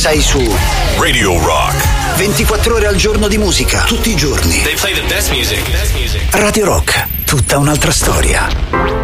sei su Radio Rock. 24 ore al giorno di musica, tutti i giorni. They play the best music. Radio Rock, tutta un'altra storia.